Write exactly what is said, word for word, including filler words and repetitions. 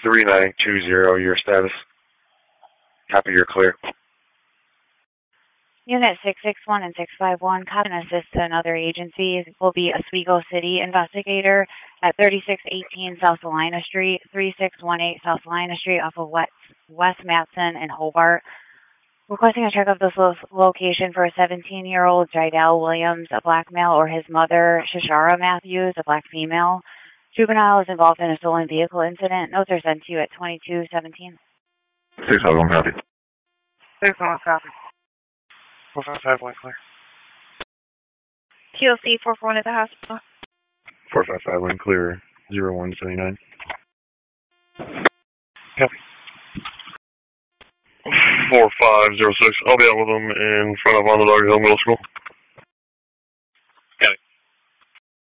three nine two zero, your status. Copy, you're clear. Unit six six one and six five one, copy and assist to another agency. It will be Oswego City investigator at thirty-six eighteen South Salina Street, thirty-six eighteen South Salina Street off of West, West Matson and Hobart. Requesting a check of this lo location for a seventeen-year-old Jidell Williams, a black male, or his mother, Shashara Matthews, a black female. Juvenile is involved in a stolen vehicle incident. Notes are sent to you at twenty-two seventeen. six five one, copy. six five one, copy. four five five one, clear. Q O C four four one at the hospital. four five five one, clear. zero one seven nine. Copy. four five zero six, I'll be out with them in front of On the Dog Hill Middle School.